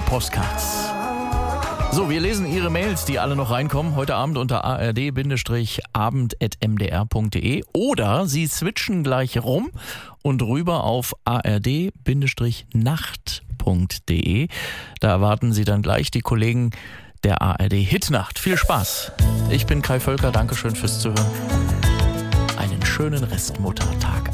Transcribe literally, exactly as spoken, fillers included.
Postcards. So, wir lesen Ihre Mails, die alle noch reinkommen, heute Abend unter a r d abend at m d r punkt d e oder Sie switchen gleich rum und rüber auf a r d nacht punkt d e. Da erwarten Sie dann gleich die Kollegen der A R D Hitnacht. Viel Spaß. Ich bin Kai Völker, Dankeschön fürs Zuhören. Einen schönen Restmuttertag.